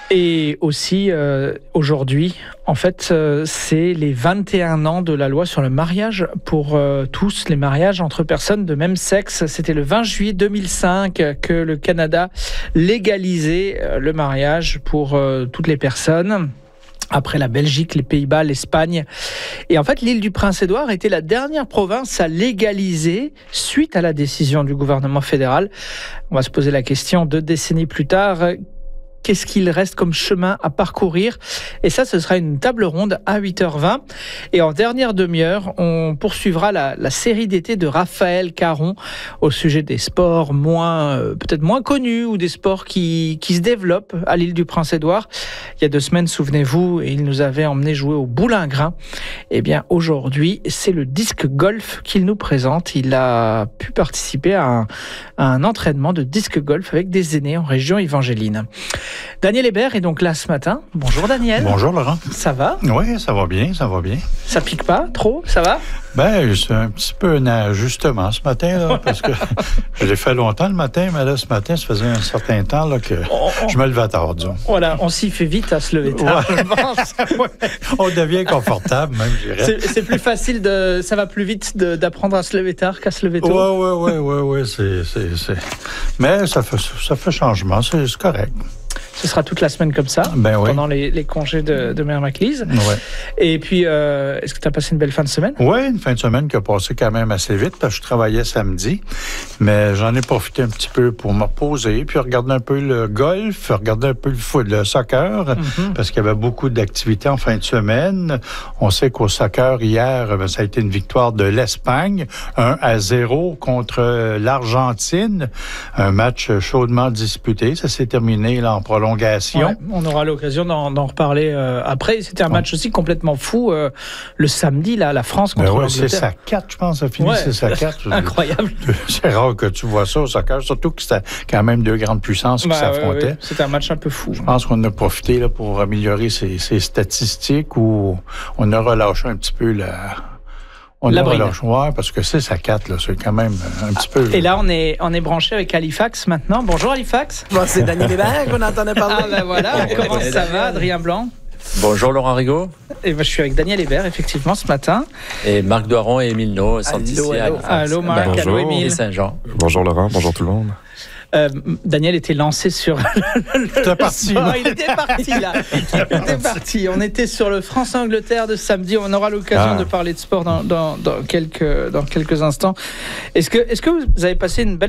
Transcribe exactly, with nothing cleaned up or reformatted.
Et aussi, euh, aujourd'hui, en fait, euh, c'est les vingt et un ans de la loi sur le mariage pour euh, tous, les mariages entre personnes de même sexe. C'était le vingt juillet deux mille cinq que le Canada légalisait euh, le mariage pour euh, toutes les personnes. Après la Belgique, les Pays-Bas, l'Espagne. Et en fait, l'île du Prince-Édouard était la dernière province à légaliser suite à la décision du gouvernement fédéral. On va se poser la question deux décennies plus tard. Qu'est-ce qu'il reste comme chemin à parcourir? Et ça, ce sera une table ronde à huit heures vingt. Et en dernière demi-heure, on poursuivra la, la série d'été de Raphaël Caron au sujet des sports moins, euh, peut-être moins connus ou des sports qui, qui se développent à l'île du Prince-Édouard. Il y a deux semaines, souvenez-vous, il nous avait emmené jouer au boulingrin. Eh bien, aujourd'hui, c'est le disque golf qu'il nous présente. Il a pu participer à un, à un entraînement de disque golf avec des aînés en région Yvangeline. Daniel Hébert est donc là ce matin. Bonjour Daniel. Bonjour Laurent. Ça va? Oui, ça va bien, ça va bien. Ça pique pas trop? Ça va? Ben, c'est un petit peu un ajustement ce matin, là, parce que je l'ai fait longtemps le matin, mais là, ce matin, ça faisait un certain temps là, que on, on, je me levais tard, disons. Voilà, on s'y fait vite à se lever tard, ouais. je pense. Ouais. On devient confortable, même, je dirais. C'est, c'est plus facile, de, ça va plus vite de, d'apprendre à se lever tard qu'à se lever tôt. Oui, oui, oui, oui, oui, c'est, c'est, c'est... Mais ça fait, ça fait changement, c'est, c'est correct. Ce sera toute la semaine comme ça, ben oui. pendant les, les congés de, de Mère Maclise. Ouais. Et puis, euh, est-ce que tu as passé une belle fin de semaine? Oui, une fin de semaine qui a passé quand même assez vite, parce que je travaillais samedi. Mais j'en ai profité un petit peu pour me reposer, puis regarder un peu le golf, regarder un peu le foot, le soccer, mm-hmm. parce qu'il y avait beaucoup d'activités en fin de semaine. On sait qu'au soccer, hier, ça a été une victoire de l'Espagne, un à zéro contre l'Argentine. Un match chaudement disputé. Ça s'est terminé là, en prolongation. Ouais, on aura l'occasion d'en, d'en reparler euh, après. C'était un match aussi complètement fou euh, le samedi, là, la France contre ben ouais, l'Angleterre. C'est ça quatre, je pense, ça finit, ouais, c'est ça quatre. Incroyable. C'est rare que tu vois ça au soccer, surtout que c'était quand même deux grandes puissances qui bah, s'affrontaient. Ouais, ouais. C'était un match un peu fou. Je pense qu'on a profité là, pour améliorer ces, ces statistiques où on a relâché un petit peu la... On la a relâché, ouais, parce que c'est ça quatre, là, c'est quand même un petit peu... Et là, on est, on est branché avec Halifax maintenant. Bonjour Halifax. Bon, c'est Daniel Hébert qu'on entendait parler. Ah ben voilà, comment ça va, Adrien Blanc? Bonjour Laurent Rigaud. Et ben, je suis avec Daniel Hébert, effectivement, ce matin. Et Marc Doiron et Émile No sont ici à Halifax. Allô Marc, ben, allô Émile. Et Saint-Jean. Bonjour Laurent, bonjour tout le monde. Euh, Daniel était lancé sur le parti, sport. Il était parti là. Il était parti. On était sur le France-Angleterre de samedi. On aura l'occasion ah. de parler de sport dans, dans, dans, quelques, dans quelques instants. Est-ce que, est-ce que vous avez passé une belle